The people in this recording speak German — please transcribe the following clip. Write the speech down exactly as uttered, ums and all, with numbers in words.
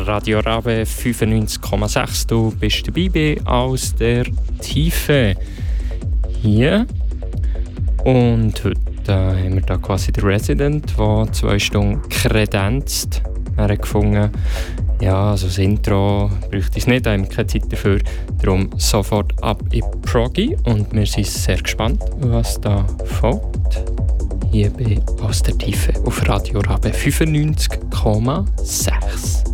Radio Rabe fünfundneunzig Komma sechs. Du bist dabei bei «Aus der Tiefe» hier. Und heute äh, haben wir da quasi den Resident, der zwei Stunden kredenzt. Er hat gefunden, ja, also das Intro bräuchte es nicht, da haben wir keine Zeit dafür. Darum sofort ab in Proggy und wir sind sehr gespannt, was da folgt. Hier bei «Aus der Tiefe» auf Radio Rabe fünfundneunzig Komma sechs.